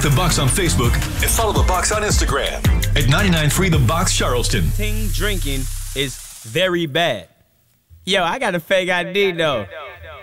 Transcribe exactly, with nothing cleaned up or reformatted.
The Box on Facebook and follow The Box on Instagram at ninety-nine point three The Box Charleston. Ting drinking is very bad. Yo, I got a fake I D though.